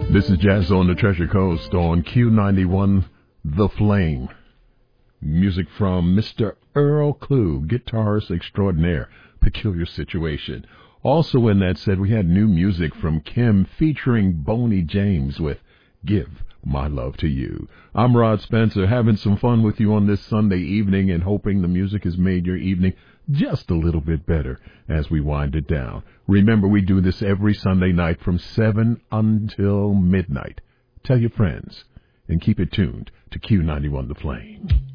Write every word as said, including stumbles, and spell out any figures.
This is Jazz on the Treasure Coast on Q ninety-one, The Flame. Music from Mister Earl Klugh, guitarist extraordinaire, Peculiar Situation. Also in that set, we had new music from Kim featuring Boney James with Give My Love to You. I'm Rod Spencer, having some fun with you on this Sunday evening and hoping the music has made your evening just a little bit better as we wind it down. Remember, we do this every Sunday night from seven until midnight. Tell your friends and keep it tuned to Q ninety-one The Flame.